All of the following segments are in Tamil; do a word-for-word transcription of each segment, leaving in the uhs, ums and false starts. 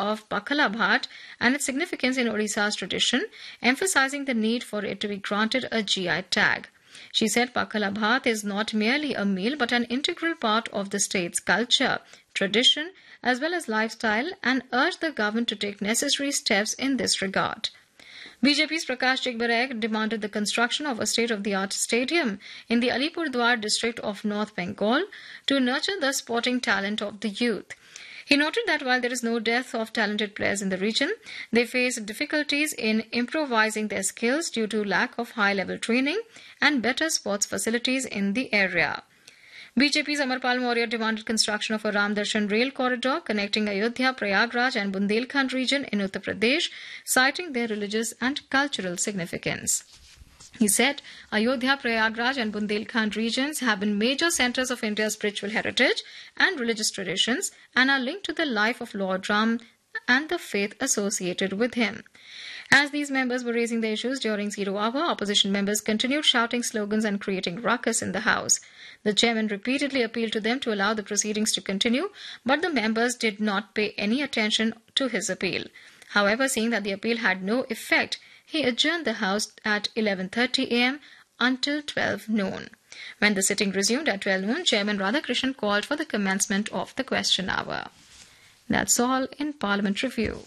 of Pakhala Bhat and its significance in Odisha's tradition, emphasizing the need for it to be granted a G I tag. She said Pakhala Bhat is not merely a meal but an integral part of the state's culture, tradition, as well as lifestyle, and urged the government to take necessary steps in this regard. B J P's Prakash Jigbareg demanded the construction of a state-of-the-art stadium in the Alipurdwar district of North Bengal to nurture the sporting talent of the youth. He noted that while there is no dearth of talented players in the region, they face difficulties in improvising their skills due to lack of high-level training and better sports facilities in the area. B J P's Amarpal Maurya demanded construction of a Ram Darshan rail corridor connecting Ayodhya, Prayagraj and Bundelkhand region in Uttar Pradesh, citing their religious and cultural significance. He said Ayodhya, Prayagraj and Bundelkhand regions have been major centres of India's spiritual heritage and religious traditions and are linked to the life of Lord Ram and the faith associated with him. As these members were raising the issues during zero hour, opposition members continued shouting slogans and creating ruckus in the House. The chairman repeatedly appealed to them to allow the proceedings to continue, but the members did not pay any attention to his appeal. However, seeing that the appeal had no effect, he adjourned the House at eleven thirty a m until twelve noon. When the sitting resumed at twelve noon, Chairman Radhakrishnan called for the commencement of the question hour. That's all in Parliament Review.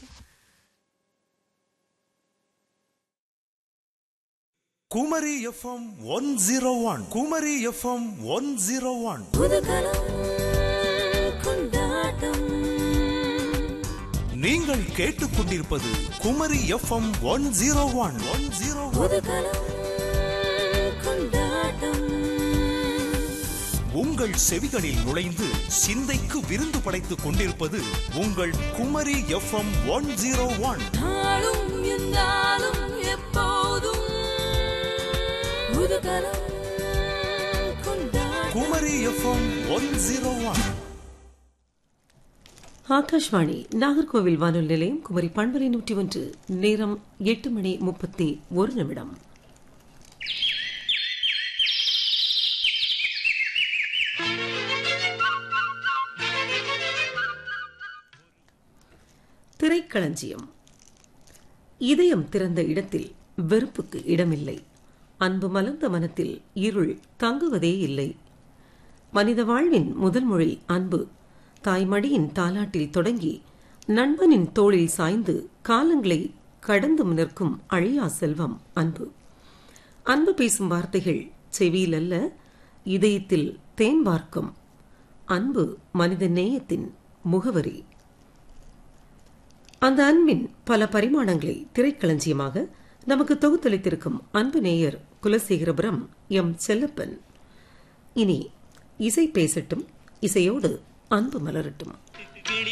Kumari F M one oh one. Kumari F M one oh one. நீங்கள் கேட்டுக்கொண்டிருப்பது Kumari F M one oh one. one oh one. உங்கள் செவிகளில் நுழைந்து சிந்தைக்கு விருந்து படைத்துக் கொண்டிருப்பது உங்கள் Kumari F M one oh one. Kumari F M one oh one. Akashvani Nagercoil வானொலி நிலையம் குமரி பண்பலை நூற்றி ஒன்று. நேரம் எட்டு மணி முப்பத்தி ஒரு நிமிடம். திரைக்களஞ்சியம். இதயம் திறந்த இடத்தில் வெறுப்புக்கு இடமில்லை. அன்பு மலர்ந்த மனத்தில் இருள் தங்குவதே இல்லை. மனித வாழ்வின் முதல் மொழி அன்பு. தாய்மடியின் தாலாட்டில் தொடங்கி நண்பனின் தோளில் சாய்ந்து காலங்களை கடந்து நிற்கும் அழியா செல்வம் அன்பு. அன்பு பேசும் வார்த்தைகள் செவியில் அல்ல, இதயத்தில் தேன் பார்க்கும். அன்பு மனித நேயத்தின் முகவரி. அந்த அன்பின் பல பரிமாணங்களை திரைக்களஞ்சியமாக நமக்கு தொகுத்தளித்திருக்கும் அன்பு நேயர் குலசேகரபுரம் எம் செல்லப்பன். இனி இசை பேசட்டும், இசையோடு அன்பு மலரட்டும்.